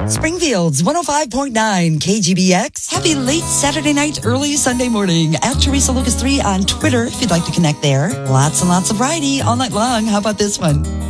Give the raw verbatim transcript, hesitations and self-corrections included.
Springfield's one oh five point nine K G B X. Happy late Saturday night, early Sunday morning. At Teresa Lucas three on Twitter if you'd like to connect there. Lots and lots of variety all night long. How about this one?